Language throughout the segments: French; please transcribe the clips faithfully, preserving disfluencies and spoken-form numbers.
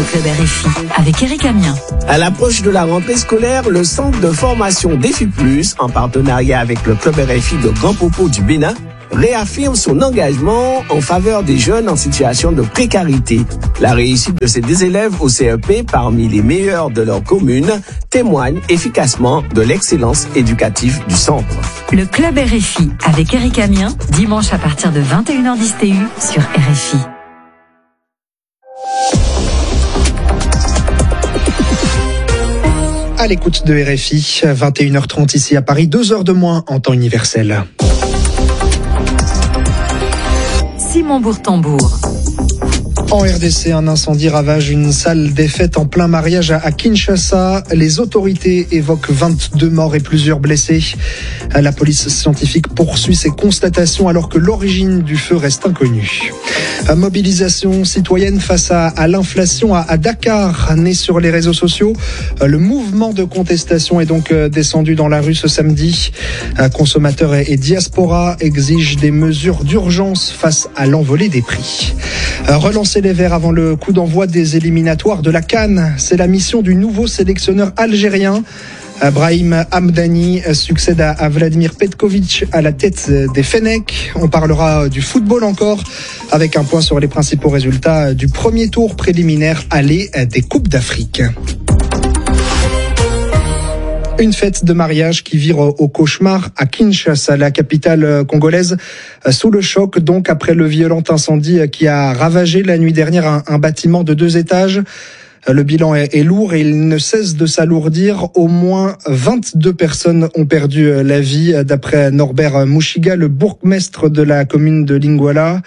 Club R F I avec Eric Amien. À l'approche de la rentrée scolaire, le centre de formation Défi Plus, en partenariat avec le Club R F I de Grand Popo du Bénin, réaffirme son engagement en faveur des jeunes en situation de précarité. La réussite de ces deux élèves au C E P parmi les meilleurs de leur commune témoigne efficacement de l'excellence éducative du centre. Le Club R F I avec Eric Amien, dimanche à partir de vingt et une heures dix T U sur R F I. À l'écoute de R F I, vingt et une heures trente ici à Paris, deux heures de moins en temps universel. Simon Bourtambour. En R D C, un incendie ravage une salle des fêtes en plein mariage à Kinshasa. Les autorités évoquent vingt-deux morts et plusieurs blessés. La police scientifique poursuit ses constatations alors que l'origine du feu reste inconnue. Mobilisation citoyenne face à, à l'inflation à, à Dakar, née sur les réseaux sociaux. Le mouvement de contestation est donc descendu dans la rue ce samedi. Consommateurs et, et diaspora exigent des mesures d'urgence face à l'envolée des prix. Relancer les Verts avant le coup d'envoi des éliminatoires de la CAN, c'est la mission du nouveau sélectionneur algérien. Brahim Hamdani succède à Vladimir Petkovic à la tête des Fennecs. On parlera du football encore, avec un point sur les principaux résultats du premier tour préliminaire aller des Coupes d'Afrique. Une fête de mariage qui vire au cauchemar à Kinshasa, la capitale congolaise, sous le choc donc après le violent incendie qui a ravagé la nuit dernière un, un bâtiment de deux étages. Le bilan est, est lourd et il ne cesse de s'alourdir. Au moins vingt-deux personnes ont perdu la vie, d'après Norbert Mouchiga, le bourgmestre de la commune de Lingwala.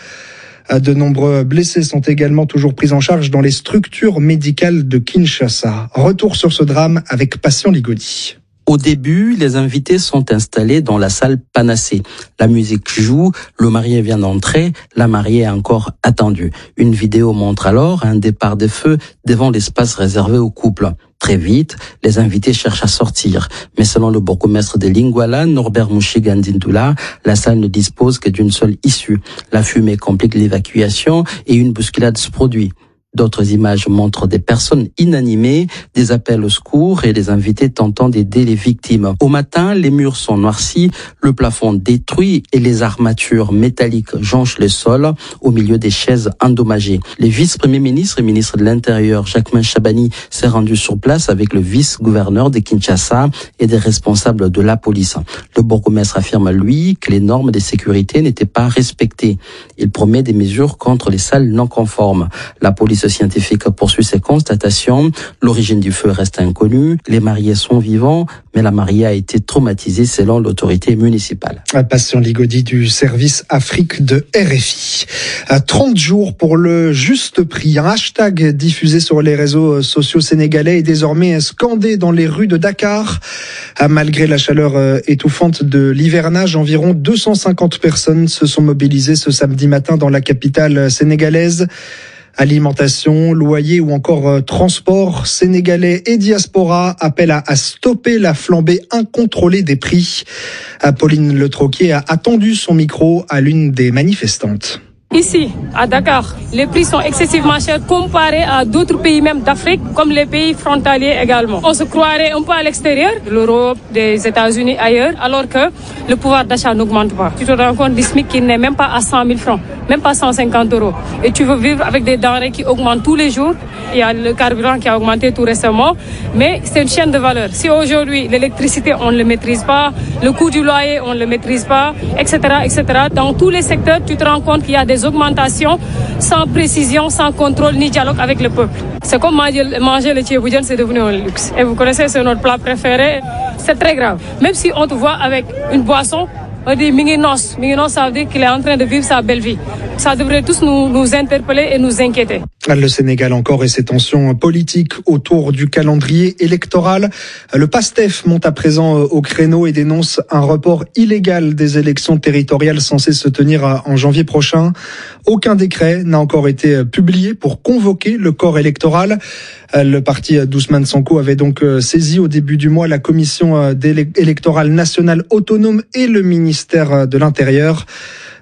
De nombreux blessés sont également toujours pris en charge dans les structures médicales de Kinshasa. Retour sur ce drame avec Patient Ligodi. Au début, les invités sont installés dans la salle Panacée. La musique joue, le marié vient d'entrer, la mariée est encore attendue. Une vidéo montre alors un départ de feu devant l'espace réservé au couple. Très vite, les invités cherchent à sortir. Mais selon le bourgmestre de Lingwala, Norbert Mouchiga Ndindoula, la salle ne dispose que d'une seule issue. La fumée complique l'évacuation et une bousculade se produit. D'autres images montrent des personnes inanimées, des appels au secours et des invités tentant d'aider les victimes. Au matin, les murs sont noircis, le plafond détruit et les armatures métalliques jonchent le sol au milieu des chaises endommagées. Le vice-premier ministre et ministre de l'Intérieur, Jacquemain Chabani, s'est rendu sur place avec le vice-gouverneur de Kinshasa et des responsables de la police. Le bourgmestre affirme, lui, que les normes de sécurité n'étaient pas respectées. Il promet des mesures contre les salles non conformes. La police scientifique poursuit ses constatations. L'origine du feu reste inconnue. Les mariés sont vivants, mais la mariée a été traumatisée selon l'autorité municipale. Patient Ligodi du service Afrique de R F I. trente jours pour le juste prix. Un hashtag diffusé sur les réseaux sociaux sénégalais est désormais scandé dans les rues de Dakar. Malgré la chaleur étouffante de l'hivernage, environ deux cent cinquante personnes se sont mobilisées ce samedi matin dans la capitale sénégalaise. Alimentation, loyer ou encore euh, transport, sénégalais et diaspora appellent à, à stopper la flambée incontrôlée des prix. Pauline Le Troquier a attendu son micro à l'une des manifestantes. Ici, à Dakar, les prix sont excessivement chers comparés à d'autres pays même d'Afrique, comme les pays frontaliers également. On se croirait un peu à l'extérieur, de l'Europe, des États-Unis, ailleurs, alors que le pouvoir d'achat n'augmente pas. Tu te rends compte du SMIC qui n'est même pas à cent mille francs, même pas cent cinquante euros. Et tu veux vivre avec des denrées qui augmentent tous les jours. Il y a le carburant qui a augmenté tout récemment, mais c'est une chaîne de valeur. Si aujourd'hui, l'électricité, on ne le maîtrise pas, le coût du loyer, on ne le maîtrise pas, et cetera, et cetera. Dans tous les secteurs, tu te rends compte qu'il y a des augmentations sans précision, sans contrôle ni dialogue avec le peuple. C'est comme manger, manger le thieboudian, c'est devenu un luxe. Et vous connaissez, c'est notre plat préféré. C'est très grave. Même si on te voit avec une boisson, on dit Minginos. Minginos, ça veut dire qu'il est en train de vivre sa belle vie. Ça devrait tous nous, nous interpeller et nous inquiéter. Le Sénégal encore et ses tensions politiques autour du calendrier électoral. Le PASTEF monte à présent au créneau et dénonce un report illégal des élections territoriales censées se tenir en janvier prochain. Aucun décret n'a encore été publié pour convoquer le corps électoral. Le parti d'Ousmane Sonko avait donc saisi au début du mois la commission électorale nationale autonome et le ministère de l'Intérieur.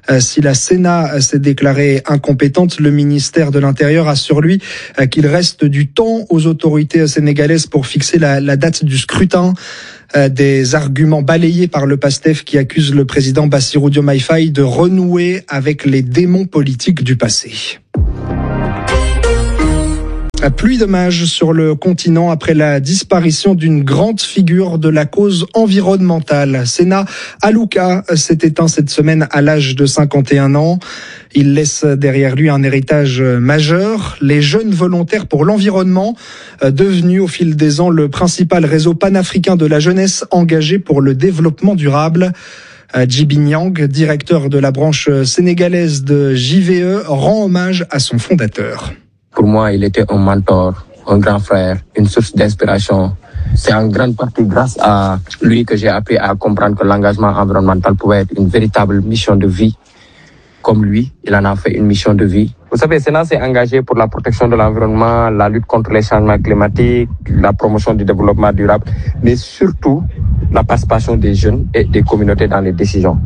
Si la Sénat s'est déclarée incompétente, le ministère de l'Intérieur assure lui qu'il reste du temps aux autorités sénégalaises pour fixer la, la date du scrutin. Des arguments balayés par le PASTEF qui accuse le président Bassirou Diomaye Faye de renouer avec les démons politiques du passé. Pluie d'hommages sur le continent après la disparition d'une grande figure de la cause environnementale. Sena Alouka s'est éteint cette semaine à l'âge de cinquante et un ans. Il laisse derrière lui un héritage majeur. Les jeunes volontaires pour l'environnement, devenus au fil des ans le principal réseau panafricain de la jeunesse engagée pour le développement durable. Djiby Niang, directeur de la branche sénégalaise de J V E, rend hommage à son fondateur. Pour moi, il était un mentor, un grand frère, une source d'inspiration. C'est en grande partie grâce à lui que j'ai appris à comprendre que l'engagement environnemental pouvait être une véritable mission de vie. Comme lui, il en a fait une mission de vie. Vous savez, Sénat s'est engagé pour la protection de l'environnement, la lutte contre les changements climatiques, la promotion du développement durable, mais surtout la participation des jeunes et des communautés dans les décisions.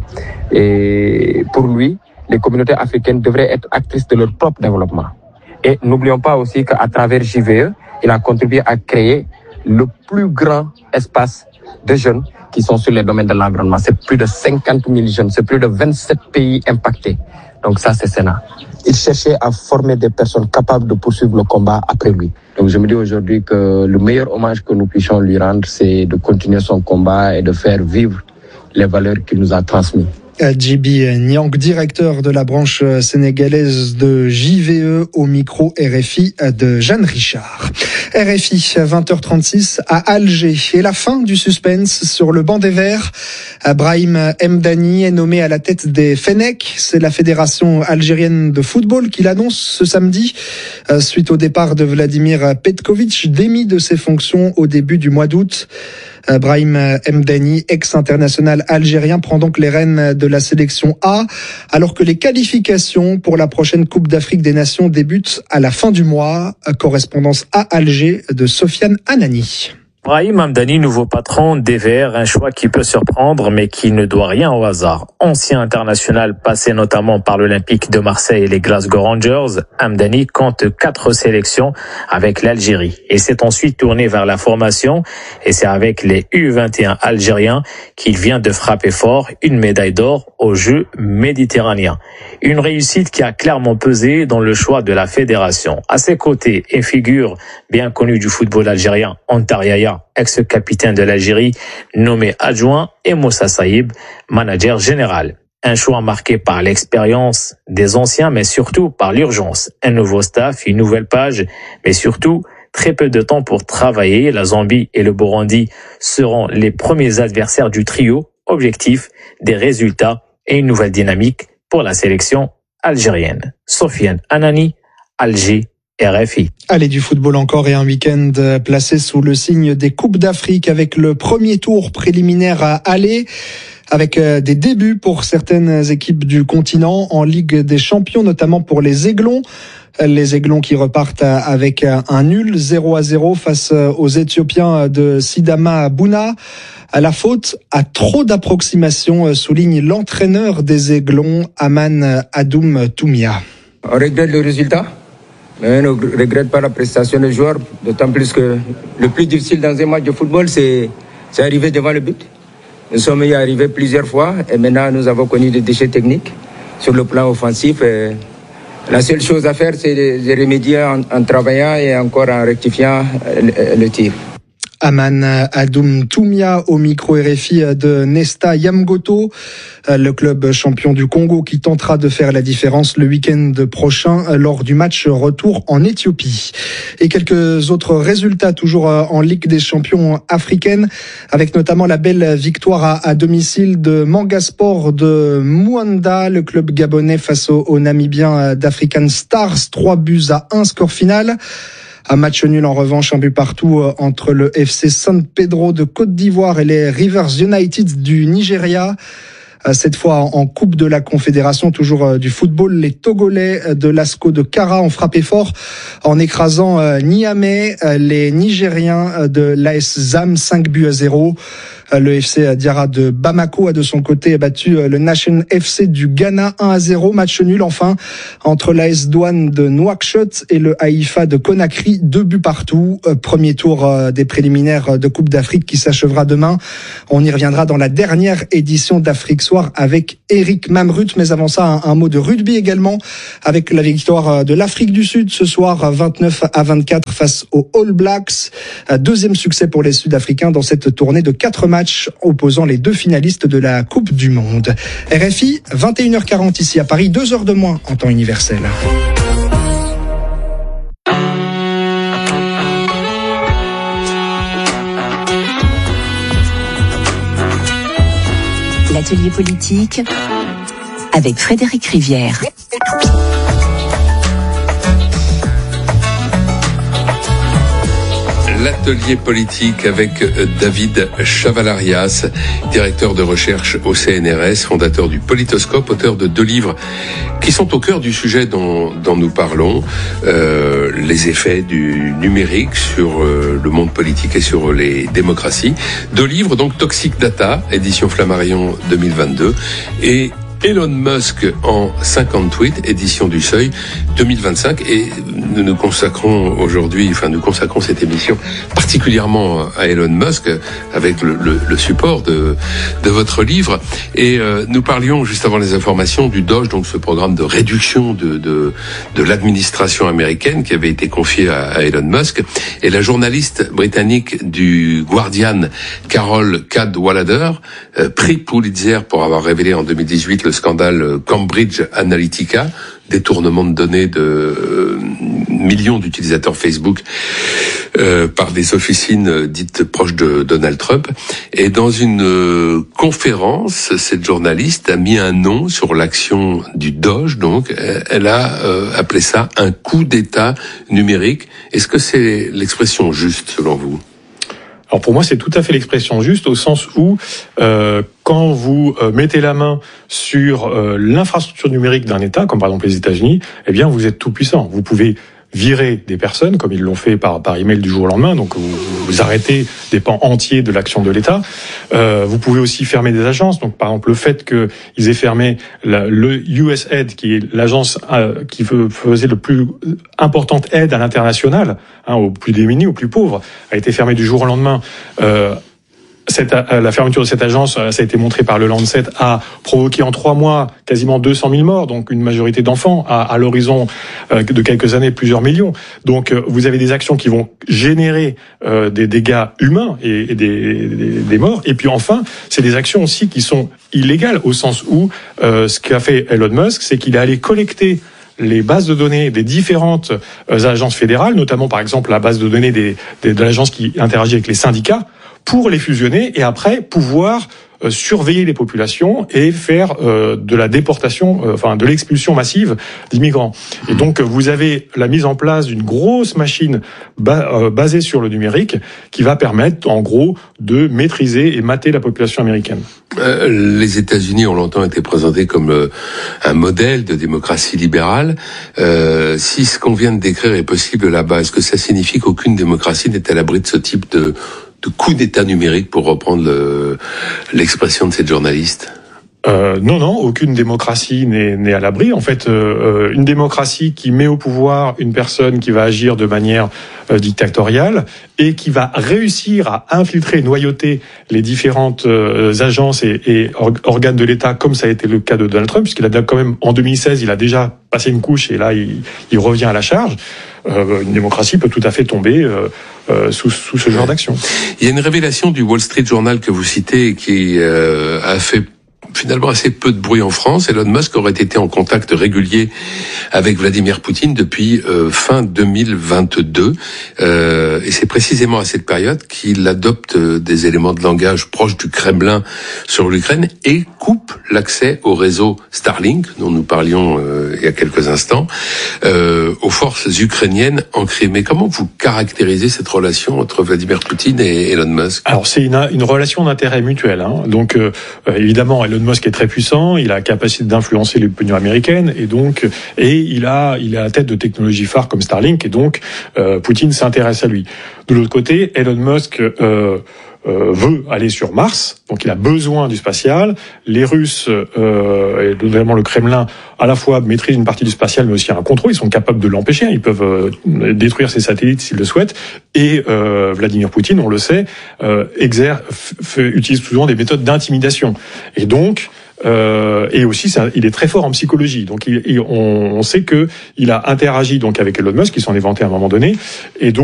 Et pour lui, les communautés africaines devraient être actrices de leur propre développement. Et n'oublions pas aussi qu'à travers J V E, il a contribué à créer le plus grand espace de jeunes qui sont sur les domaines de l'environnement. C'est plus de cinquante mille jeunes, c'est plus de vingt-sept pays impactés. Donc ça, c'est Sénat. Il cherchait à former des personnes capables de poursuivre le combat après lui. Donc je me dis aujourd'hui que le meilleur hommage que nous puissions lui rendre, c'est de continuer son combat et de faire vivre les valeurs qu'il nous a transmises. Djiby Niang, directeur de la branche sénégalaise de J V E, au micro R F I de Jeanne Richard. R F I, vingt heures trente-six à Alger. Et la fin du suspense sur le banc des Verts. Brahim Mdani est nommé à la tête des Fennecs. C'est la fédération algérienne de football qui l'annonce ce samedi, suite au départ de Vladimir Petkovic, démis de ses fonctions au début du mois d'août. Brahim Mdani, ex-international algérien, prend donc les rênes de la sélection A, alors que les qualifications pour la prochaine Coupe d'Afrique des Nations débutent à la fin du mois. Correspondance à Alger de Sofiane Anani. Brahim Mdani, nouveau patron des Verts, un choix qui peut surprendre mais qui ne doit rien au hasard. Ancien international passé notamment par l'Olympique de Marseille et les Glasgow Rangers, Mdani compte quatre sélections avec l'Algérie et s'est ensuite tourné vers la formation, et c'est avec les U vingt et un algériens qu'il vient de frapper fort une médaille d'or aux Jeux méditerranéens. Une réussite qui a clairement pesé dans le choix de la fédération. À ses côtés, une figure bien connue du football algérien, Antar Yahya, ex-capitaine de l'Algérie, nommé adjoint, et Moussa Saïb, manager général. Un choix marqué par l'expérience des anciens, mais surtout par l'urgence. Un nouveau staff, une nouvelle page, mais surtout très peu de temps pour travailler. La Zambie et le Burundi seront les premiers adversaires du trio. Objectif, des résultats et une nouvelle dynamique pour la sélection algérienne. Sofiane Anani, Alger, R F I. Allez, du football encore et un week-end placé sous le signe des Coupes d'Afrique avec le premier tour préliminaire à aller, avec des débuts pour certaines équipes du continent en Ligue des Champions, notamment pour les Aiglons. Les Aiglons qui repartent avec un nul zéro à zéro face aux Éthiopiens de Sidama Bouna. La faute à trop d'approximations, souligne l'entraîneur des Aiglons, Aman Adoum Toumia. On regrette le résultat, mais on ne regrette pas la prestation des joueurs, d'autant plus que le plus difficile dans un match de football, c'est, c'est arriver devant le but. Nous sommes y arrivés plusieurs fois et maintenant nous avons connu des déchets techniques sur le plan offensif. Et la seule chose à faire, c'est de, de remédier en, en travaillant et encore en rectifiant le, le tir. Aman Adoum Toumia au micro R F I de Nesta Yamgoto, le club champion du Congo qui tentera de faire la différence le week-end prochain lors du match retour en Éthiopie. Et quelques autres résultats toujours en Ligue des champions africaine, avec notamment la belle victoire à, à domicile de Mangasport de Muanda, le club gabonais face au, au Namibien d'African Stars, trois buts à un score final. Un match nul en revanche, un but partout entre le F C San Pedro de Côte d'Ivoire et les Rivers United du Nigeria. Cette fois en Coupe de la Confédération, toujours du football, les Togolais de l'Asco de Kara ont frappé fort en écrasant Niamey, les Nigériens de l'A S Zam, cinq buts à zéro. Le F C Diarra de Bamako a de son côté battu le Nation F C du Ghana un à zéro. Match nul enfin entre l'A S Douane de Nouakchott et le Haïfa de Conakry, deux buts partout. Premier tour des préliminaires de Coupe d'Afrique qui s'achèvera demain. On y reviendra dans la dernière édition d'Afrique Soir avec Eric Mamrut. Mais avant ça, un, un mot de rugby également avec la victoire de l'Afrique du Sud ce soir vingt-neuf à vingt-quatre face aux All Blacks. Deuxième succès pour les Sud-Africains dans cette tournée de quatre matchs opposant les deux finalistes de la Coupe du Monde. R F I, vingt et une heures quarante ici à Paris, deux heures de moins en temps universel. L'atelier politique avec Frédéric Rivière. L'atelier politique avec David Chavalarias, directeur de recherche au C N R S, fondateur du Politoscope, auteur de deux livres qui sont au cœur du sujet dont, dont nous parlons, euh, les effets du numérique sur euh, le monde politique et sur les démocraties. Deux livres, donc Toxic Data, édition Flammarion deux mille vingt-deux, et Elon Musk en cinquante tweets, édition du Seuil deux mille vingt-cinq, et nous nous consacrons aujourd'hui, enfin nous consacrons cette émission particulièrement à Elon Musk avec le, le, le support de, de votre livre. Et euh, nous parlions juste avant les informations du Doge, donc ce programme de réduction de, de, de l'administration américaine qui avait été confié à, à Elon Musk. Et la journaliste britannique du Guardian, Carol Cadwalader, euh, prix Pulitzer pour avoir révélé en deux mille dix-huit le scandale Cambridge Analytica, détournement de données de euh, millions d'utilisateurs Facebook euh, par des officines dites proches de Donald Trump. Et dans une euh, conférence, cette journaliste a mis un nom sur l'action du Doge, donc elle a euh, appelé ça un coup d'État numérique. Est-ce que c'est l'expression juste selon vous ? Alors pour moi, c'est tout à fait l'expression juste au sens où euh, quand vous euh, mettez la main sur euh, l'infrastructure numérique d'un État, comme par exemple les États-Unis, eh bien vous êtes tout puissant. Vous pouvez virer des personnes, comme ils l'ont fait par, par email du jour au lendemain, donc vous, vous arrêtez des pans entiers de l'action de l'État. Euh, vous pouvez aussi fermer des agences, donc par exemple le fait qu'ils aient fermé la, le U S A I D, qui est l'agence euh, qui faisait le plus importante aide à l'international, hein, aux plus démunis, aux plus pauvres, a été fermé du jour au lendemain. Euh, Cette, la fermeture de cette agence, ça a été montré par le Lancet, a provoqué en trois mois quasiment deux cent mille morts, donc une majorité d'enfants, à, à l'horizon de quelques années, plusieurs millions. Donc vous avez des actions qui vont générer euh, des dégâts humains et, et des, des, des morts. Et puis enfin, c'est des actions aussi qui sont illégales, au sens où euh, ce qu'a fait Elon Musk, c'est qu'il est allé collecter les bases de données des différentes euh, agences fédérales, notamment par exemple la base de données des, des, de l'agence qui interagit avec les syndicats, pour les fusionner et après pouvoir euh, surveiller les populations et faire euh, de la déportation, euh, enfin de l'expulsion massive d'immigrants. Et donc vous avez la mise en place d'une grosse machine ba- euh, basée sur le numérique qui va permettre en gros de maîtriser et mater la population américaine. Euh, les États-Unis ont longtemps été présentés comme euh, un modèle de démocratie libérale. Euh, si ce qu'on vient de décrire est possible là-bas, est-ce que ça signifie qu'aucune démocratie n'est à l'abri de ce type de de coup d'État numérique, pour reprendre le, l'expression de cette journaliste? Euh, non, non, aucune démocratie n'est, n'est à l'abri. En fait, euh, une démocratie qui met au pouvoir une personne qui va agir de manière euh, dictatoriale et qui va réussir à infiltrer, noyauter les différentes euh, agences et, et or- organes de l'État, comme ça a été le cas de Donald Trump, puisqu'il a quand même, en deux mille seize, il a déjà passé une couche et là, il, il revient à la charge. Euh, une démocratie peut tout à fait tomber euh, euh, sous, sous ce genre d'action. Il y a une révélation du Wall Street Journal que vous citez qui euh, a fait finalement assez peu de bruit en France. Elon Musk aurait été en contact régulier avec Vladimir Poutine depuis euh, fin deux mille vingt-deux. Euh, et c'est précisément à cette période qu'il adopte des éléments de langage proches du Kremlin sur l'Ukraine et coupe l'accès au réseau Starlink, dont nous parlions euh, il y a quelques instants, euh, aux forces ukrainiennes en Crimée. Comment vous caractérisez cette relation entre Vladimir Poutine et Elon Musk? Alors c'est une, une relation d'intérêt mutuel. Hein. Donc euh, évidemment, Elon Musk est très puissant, il a la capacité d'influencer l'opinion américaine et donc et il a il est à la tête de technologies phares comme Starlink et donc euh, Poutine s'intéresse à lui. De l'autre côté, Elon Musk euh, euh, veut aller sur Mars, donc il a besoin du spatial. Les Russes, euh, et notamment le Kremlin, à la fois maîtrisent une partie du spatial, mais aussi un contrôle. Ils sont capables de l'empêcher. Ils peuvent euh, détruire ses satellites s'ils le souhaitent. Et euh, Vladimir Poutine, on le sait, euh, exerce, f- utilise souvent des méthodes d'intimidation. Et donc, Euh, et aussi, ça, il est très fort en psychologie. Donc, il, il, on, on sait que il a interagi donc avec Elon Musk, qui s'en est vanté à un moment donné, et donc